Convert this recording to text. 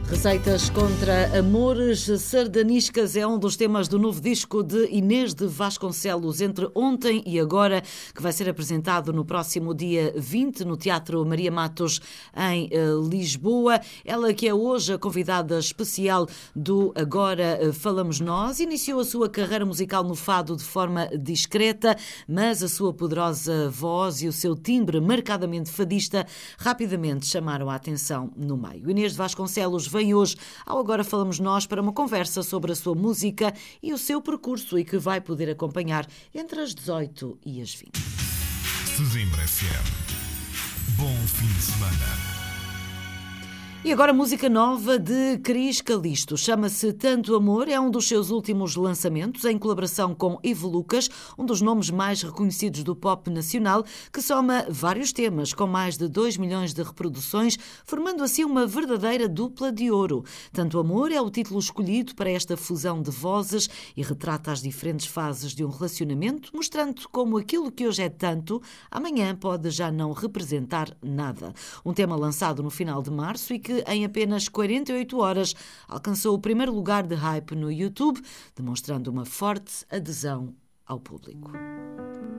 Receitas contra amores sardaniscas é um dos temas do novo disco de Inês de Vasconcelos, Entre Ontem e Agora, que vai ser apresentado no próximo dia 20 no Teatro Maria Matos, em Lisboa. Ela que é hoje a convidada especial do Agora Falamos Nós. Iniciou a sua carreira musical no fado de forma discreta, mas a sua poderosa voz e o seu timbre marcadamente fadista rapidamente chamaram a atenção no meio. Inês de Vasconcelos vem hoje ao Agora Falamos Nós para uma conversa sobre a sua música e o seu percurso e que vai poder acompanhar entre as 18 e as 20. Sesimbra FM. Bom fim de semana. E agora música nova de Cris Calisto. Chama-se Tanto Amor, é um dos seus últimos lançamentos, em colaboração com Ivo Lucas, um dos nomes mais reconhecidos do pop nacional, que soma vários temas com mais de 2 milhões de reproduções, formando assim uma verdadeira dupla de ouro. Tanto Amor é o título escolhido para esta fusão de vozes e retrata as diferentes fases de um relacionamento, mostrando como aquilo que hoje é tanto, amanhã pode já não representar nada. Um tema lançado no final de março e que em apenas 48 horas alcançou o primeiro lugar de hype no YouTube, demonstrando uma forte adesão ao público.